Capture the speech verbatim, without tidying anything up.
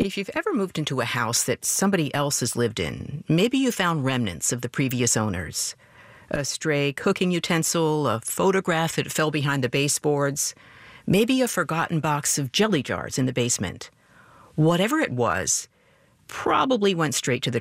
If you've ever moved into a house that somebody else has lived in, maybe you found remnants of the previous owners. A stray cooking utensil, a photograph that fell behind the baseboards, maybe a forgotten box of jelly jars in the basement. Whatever it was, probably went straight to the